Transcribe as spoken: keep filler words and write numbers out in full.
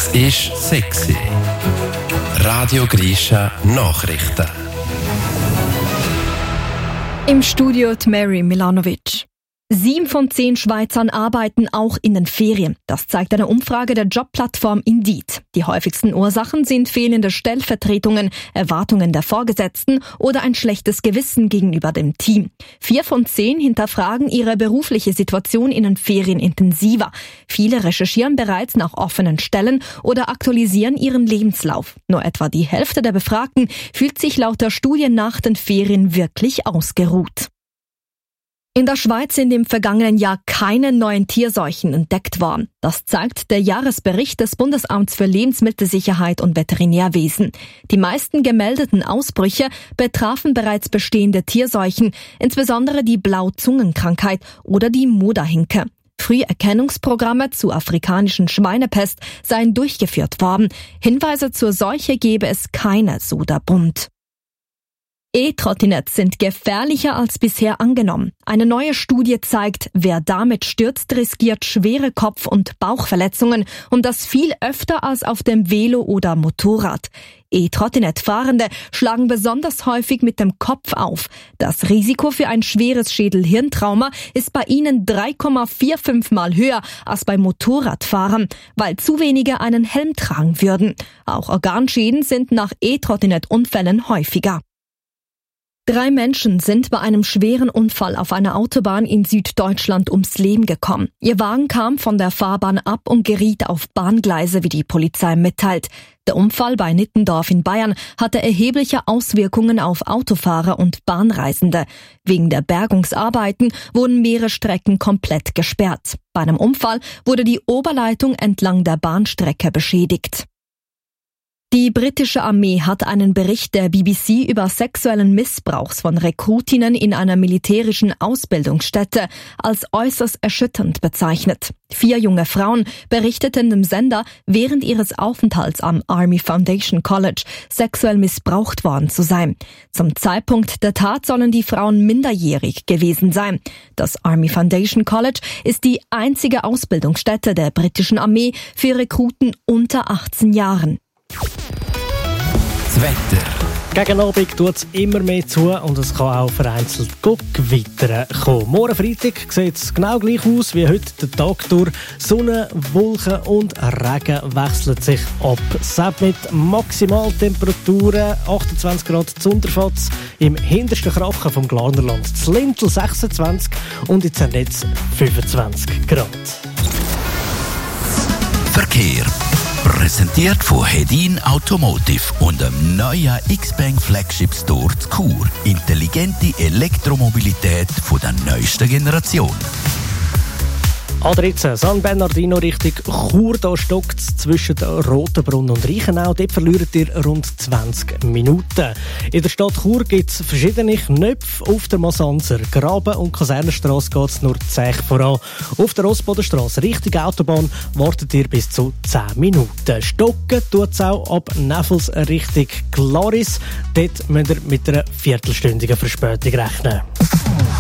Es ist sexy. Radio Grisha Nachrichten. Im Studio die Mary Milanovic. Sieben von zehn Schweizern arbeiten auch in den Ferien. Das zeigt eine Umfrage der Jobplattform Indeed. Die häufigsten Ursachen sind fehlende Stellvertretungen, Erwartungen der Vorgesetzten oder ein schlechtes Gewissen gegenüber dem Team. Vier von zehn hinterfragen ihre berufliche Situation in den Ferien intensiver. Viele recherchieren bereits nach offenen Stellen oder aktualisieren ihren Lebenslauf. Nur etwa die Hälfte der Befragten fühlt sich laut der Studie nach den Ferien wirklich ausgeruht. In der Schweiz sind im vergangenen Jahr keine neuen Tierseuchen entdeckt worden. Das zeigt der Jahresbericht des Bundesamts für Lebensmittelsicherheit und Veterinärwesen. Die meisten gemeldeten Ausbrüche betrafen bereits bestehende Tierseuchen, insbesondere die Blauzungenkrankheit oder die Moderhinke. Früherkennungsprogramme zur afrikanischen Schweinepest seien durchgeführt worden. Hinweise zur Seuche gebe es keine, so der Bund. E-Trottinetts sind gefährlicher als bisher angenommen. Eine neue Studie zeigt, wer damit stürzt, riskiert schwere Kopf- und Bauchverletzungen und das viel öfter als auf dem Velo oder Motorrad. E-Trottinett-Fahrende schlagen besonders häufig mit dem Kopf auf. Das Risiko für ein schweres Schädel-Hirntrauma ist bei ihnen drei Komma fünfundvierzig Mal höher als bei Motorradfahrern, weil zu wenige einen Helm tragen würden. Auch Organschäden sind nach E-Trottinett-Unfällen häufiger. Drei Menschen sind bei einem schweren Unfall auf einer Autobahn in Süddeutschland ums Leben gekommen. Ihr Wagen kam von der Fahrbahn ab und geriet auf Bahngleise, wie die Polizei mitteilt. Der Unfall bei Nittendorf in Bayern hatte erhebliche Auswirkungen auf Autofahrer und Bahnreisende. Wegen der Bergungsarbeiten wurden mehrere Strecken komplett gesperrt. Bei einem Unfall wurde die Oberleitung entlang der Bahnstrecke beschädigt. Die britische Armee hat einen Bericht der B B C über sexuellen Missbrauchs von Rekrutinnen in einer militärischen Ausbildungsstätte als äußerst erschütternd bezeichnet. Vier junge Frauen berichteten dem Sender, während ihres Aufenthalts am Army Foundation College sexuell missbraucht worden zu sein. Zum Zeitpunkt der Tat sollen die Frauen minderjährig gewesen sein. Das Army Foundation College ist die einzige Ausbildungsstätte der britischen Armee für Rekruten unter achtzehn Jahren. Das Wetter. Gegen Abend tut es immer mehr zu und es kann auch vereinzelt Gewitter kommen. Morgen Freitag sieht es genau gleich aus wie heute der Tag durch. Sonne, Wolken und Regen wechseln sich ab. Selbst mit Maximaltemperaturen achtundzwanzig Grad zu Unterfatz, im hintersten Krachen vom Glarnerland zu Lintel sechsundzwanzig und in Zernetz fünfundzwanzig Grad. Verkehr. Präsentiert von Hedin Automotive und dem neuen X-Bank Flagship Store zu Chur. Intelligente Elektromobilität von der neuesten Generation. A dreizehn, San Bernardino Richtung Chur, da stockt es zwischen Rotenbrunn und Reichenau. Dort verliert ihr rund zwanzig Minuten. In der Stadt Chur gibt es verschiedene Knöpfe. Auf der Masanzer, Graben- und Kasernenstrasse geht es nur zehn voran. Auf der Ostbodenstrasse Richtung Autobahn wartet ihr bis zu zehn Minuten. Stocken tut es auch ab Neffels Richtung Glaris. Dort müsst ihr mit einer viertelstündigen Verspätung rechnen.